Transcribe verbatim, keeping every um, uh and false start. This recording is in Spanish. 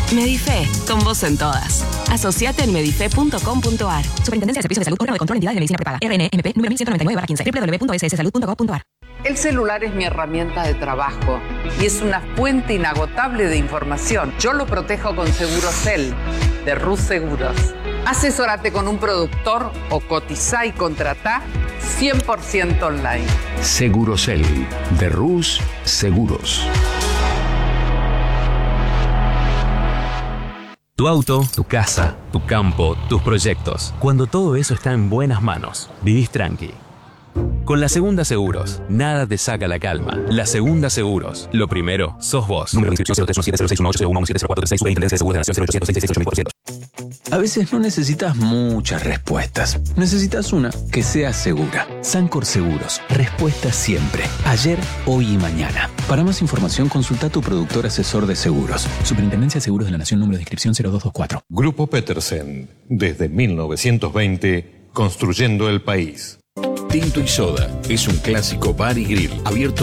Medife, con vos en todas. Asociate en medife punto com punto ar. Superintendencia de Servicios de Salud, órgano de control de entidades de medicina prepaga. R N M P número mil ciento noventa y nueve barra quince. doble u doble u doble u punto s s salud punto gov punto ar. El celular es mi herramienta de trabajo y es una fuente inagotable de información. Yo lo protejo con Segurosel, de Rus Seguros. Asesórate con un productor o cotizá y contratá cien por ciento online. Segurosel, de Rus Seguros. Tu auto, tu casa, tu campo, tus proyectos. Cuando todo eso está en buenas manos, vivís tranqui. Con La Segunda Seguros, nada te saca la calma. La Segunda Seguros. Lo primero, sos vos. Número de inscripción cero tres uno siete cero seis uno ocho cero uno siete cero cuatro tres seis. Superintendencia de Seguros de la Nación cero ochocientos seiscientos sesenta y ocho mil cuatrocientos. A veces no necesitas muchas respuestas. Necesitas una que sea segura. Sancor Seguros. Respuesta siempre. Ayer, hoy y mañana. Para más información, consulta a tu productor asesor de seguros. Superintendencia de Seguros de la Nación, número de inscripción cero dos dos cuatro. Grupo Petersen. Desde mil novecientos veinte, construyendo el país. Tinto y Soda es un clásico bar y grill abierto